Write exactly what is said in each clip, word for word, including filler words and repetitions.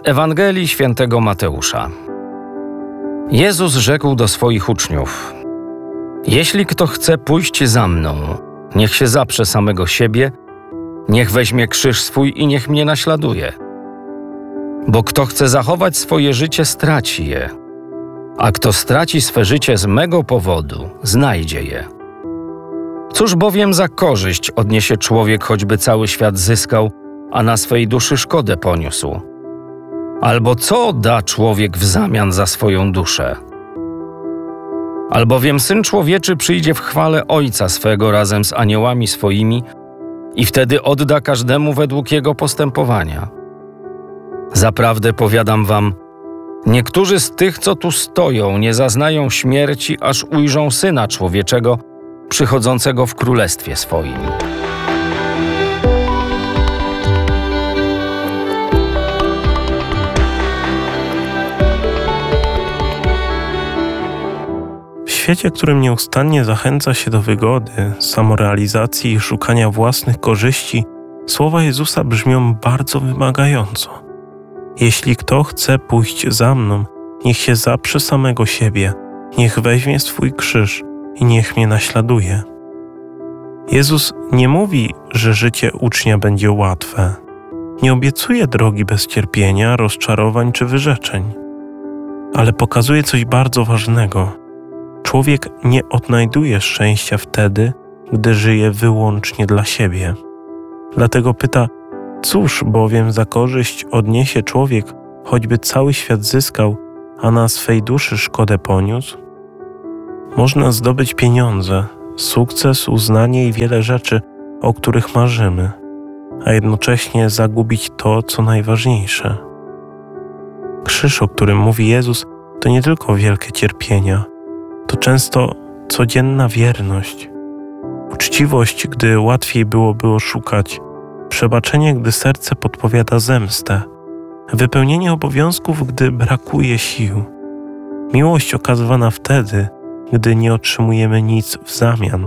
Ewangelii Świętego Mateusza. Jezus rzekł do swoich uczniów: Jeśli kto chce pójść za mną, niech się zaprze samego siebie, niech weźmie krzyż swój i niech mnie naśladuje. Bo kto chce zachować swoje życie, straci je, a kto straci swe życie z mego powodu, znajdzie je. Cóż bowiem za korzyść odniesie człowiek, choćby cały świat zyskał, a na swej duszy szkodę poniósł? Albo co da człowiek w zamian za swoją duszę? Albowiem Syn Człowieczy przyjdzie w chwale Ojca swego razem z aniołami swoimi i wtedy odda każdemu według jego postępowania. Zaprawdę powiadam wam, niektórzy z tych, co tu stoją, nie zaznają śmierci, aż ujrzą Syna Człowieczego przychodzącego w królestwie swoim. W świecie, którym nieustannie zachęca się do wygody, samorealizacji i szukania własnych korzyści, słowa Jezusa brzmią bardzo wymagająco. Jeśli kto chce pójść za mną, niech się zaprze samego siebie, niech weźmie swój krzyż i niech mnie naśladuje. Jezus nie mówi, że życie ucznia będzie łatwe. Nie obiecuje drogi bez cierpienia, rozczarowań czy wyrzeczeń. Ale pokazuje coś bardzo ważnego. Człowiek nie odnajduje szczęścia wtedy, gdy żyje wyłącznie dla siebie. Dlatego pyta, cóż bowiem za korzyść odniesie człowiek, choćby cały świat zyskał, a na swej duszy szkodę poniósł? Można zdobyć pieniądze, sukces, uznanie i wiele rzeczy, o których marzymy, a jednocześnie zagubić to, co najważniejsze. Krzyż, o którym mówi Jezus, to nie tylko wielkie cierpienia, to często codzienna wierność, uczciwość, gdy łatwiej byłoby oszukać, przebaczenie, gdy serce podpowiada zemstę, wypełnienie obowiązków, gdy brakuje sił, miłość okazywana wtedy, gdy nie otrzymujemy nic w zamian.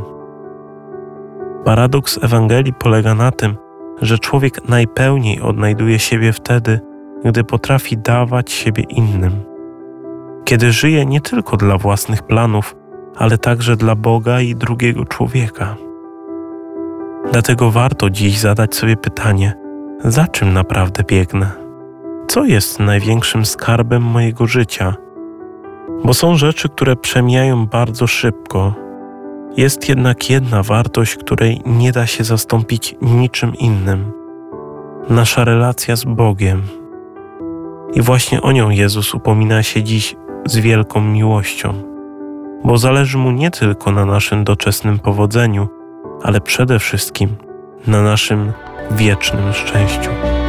Paradoks Ewangelii polega na tym, że człowiek najpełniej odnajduje siebie wtedy, gdy potrafi dawać siebie innym. Kiedy żyje nie tylko dla własnych planów, ale także dla Boga i drugiego człowieka. Dlatego warto dziś zadać sobie pytanie, za czym naprawdę biegnę? Co jest największym skarbem mojego życia? Bo są rzeczy, które przemijają bardzo szybko. Jest jednak jedna wartość, której nie da się zastąpić niczym innym. Nasza relacja z Bogiem. I właśnie o nią Jezus upomina się dziś z wielką miłością. Bo zależy Mu nie tylko na naszym doczesnym powodzeniu, ale przede wszystkim na naszym wiecznym szczęściu.